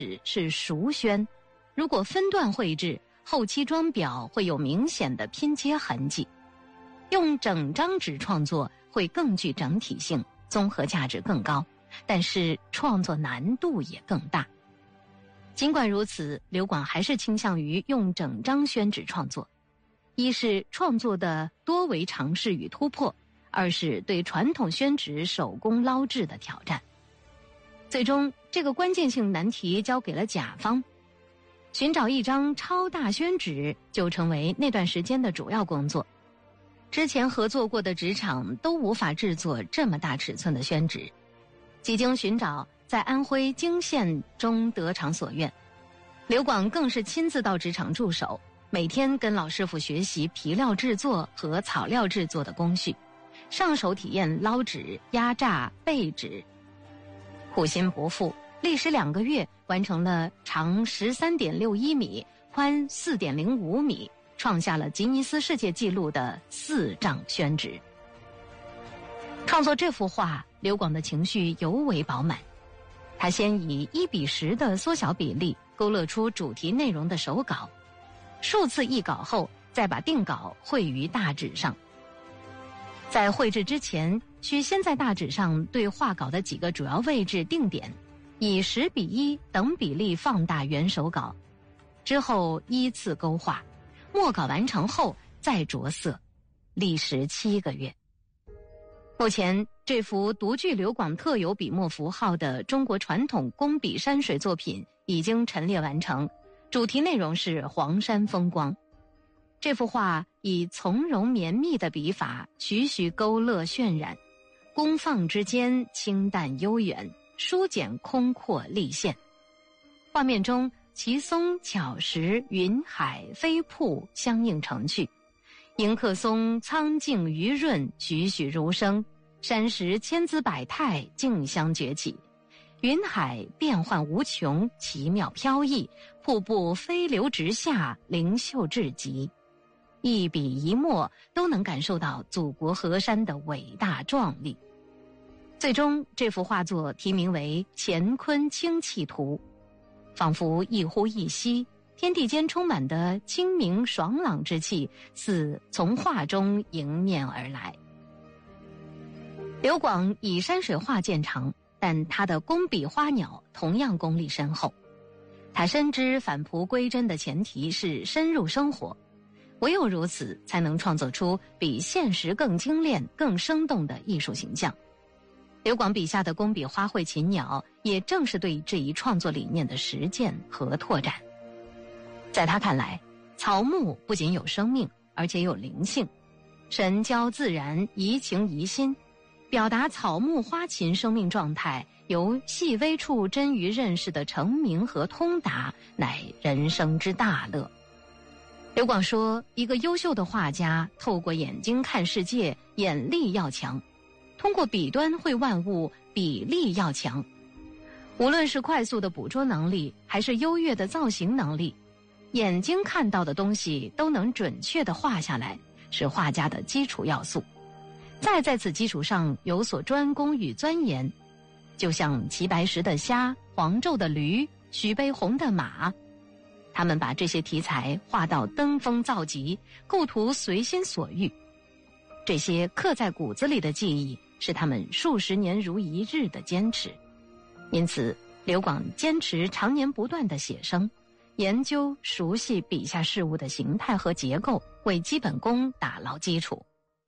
是熟宣，如果分段绘制，后期装裱会有明显的拼接痕迹。用整张纸创作会更具整体性，综合价值更高，但是创作难度也更大。尽管如此，刘广还是倾向于用整张宣纸创作，一是创作的多为尝试与突破，二是对传统宣纸手工捞制的挑战。最终，这个关键性难题交给了甲方，寻找一张超大宣纸就成为那段时间的主要工作。之前合作过的纸厂都无法制作这么大尺寸的宣纸，几经寻找，在安徽泾县中得偿所愿。刘广更是亲自到纸厂驻守，每天跟老师傅学习皮料制作和草料制作的工序，上手体验捞纸、压榨、备纸。苦心不负，历时2个月完成了长13.61米、宽4.05米，创下了吉尼斯世界纪录的4丈宣纸。创作这幅画，刘广的情绪尤为饱满。他先以1:10的缩小比例勾勒出主题内容的手稿，数次译稿后，再把定稿绘于大纸上。在绘制之前，需先在大纸上对画稿的几个主要位置定点，以10:1等比例放大原手稿，之后依次勾画，墨稿完成后再着色，历时7个月。目前，这幅独具刘广特有笔墨符号的中国传统工笔山水作品已经陈列完成，主题内容是黄山风光。这幅画以从容绵密的笔法徐徐勾勒渲染，工放之间清淡悠远，疏简空阔立现。画面中奇松、巧石、云海、飞瀑相映成趣，迎客松苍劲余润，栩栩如生，山石千姿百态，竞相崛起，云海变幻无穷，奇妙飘逸，瀑布飞流直下，灵秀至极。一笔一墨都能感受到祖国河山的伟大壮丽。最终，这幅画作题名为《乾坤清气图》，仿佛一呼一吸，天地间充满的清明爽朗之气似从画中迎面而来。刘广以山水画见长，但他的工笔花鸟同样功力深厚。他深知返璞归真的前提是深入生活，唯有如此，才能创作出比现实更精炼、更生动的艺术形象。刘广笔下的工笔花卉禽鸟，也正是对这一创作理念的实践和拓展。在他看来，草木不仅有生命，而且有灵性，神交自然，怡情怡心，表达草木花禽生命状态由细微处臻于认识的成明和通达，乃人生之大乐。刘广说，一个优秀的画家透过眼睛看世界，眼力要强；通过笔端绘万物，笔力要强。无论是快速的捕捉能力，还是优越的造型能力，眼睛看到的东西都能准确地画下来，是画家的基础要素。再在此基础上有所专攻与钻研，就像齐白石的虾、黄胄的驴、徐悲鸿的马，他们把这些题材画到登峰造极，构图随心所欲。这些刻在骨子里的记忆，是他们数十年如一日的坚持。因此，刘广坚持常年不断的写生，研究熟悉笔下事物的形态和结构，为基本功打牢基础。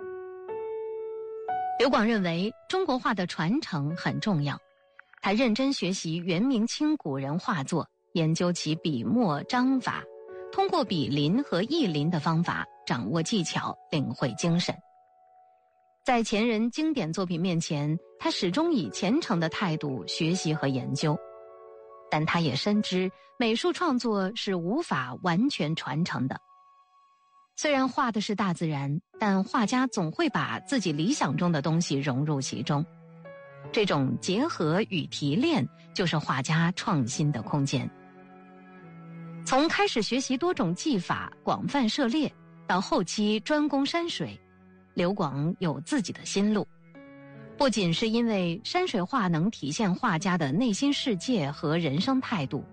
刘广认为中国画的传承很重要，他认真学习元明清古人画作，研究其笔墨章法，通过笔临和意临的方法掌握技巧，领会精神。在前人经典作品面前，他始终以虔诚的态度学习和研究，但他也深知美术创作是无法完全传承的。虽然画的是大自然，但画家总会把自己理想中的东西融入其中。这种结合与提炼，就是画家创新的空间。从开始学习多种技法，广泛涉猎，到后期专攻山水，刘广有自己的心路。不仅是因为山水画能体现画家的内心世界和人生态度，